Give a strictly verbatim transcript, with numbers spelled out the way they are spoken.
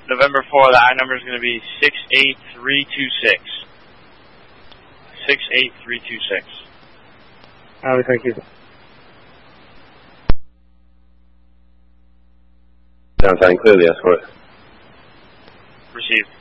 November four, the I number is going to be six eight three two six. six eight three two six. Alright, thank you. Sounds fine, clearly, escort. Received.